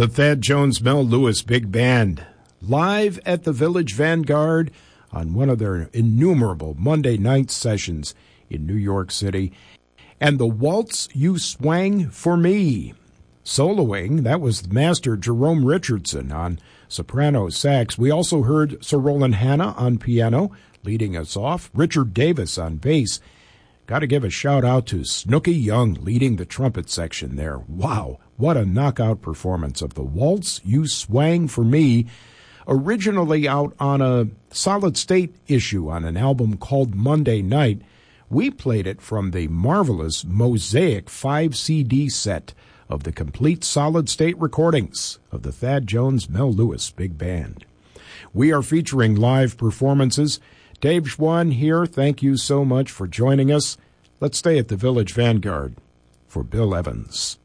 The Thad Jones Mel Lewis Big Band, live at the Village Vanguard on one of their innumerable Monday night sessions in New York City. And the Waltz You Swang for Me. Soloing, that was Master Jerome Richardson on soprano sax. We also heard Sir Roland Hanna on piano, leading us off. Richard Davis on bass. Got to give a shout out to Snooky Young leading the trumpet section there. Wow, what a knockout performance of the Waltz You Swang for Me, originally out on a Solid State issue on an album called Monday Night. We played it from the marvelous Mosaic 5-CD set of the complete Solid State recordings of the Thad Jones Mel Lewis Big Band. We are featuring live performances. Dave Schwann here, thank you so much for joining us. Let's stay at the Village Vanguard for Bill Evans.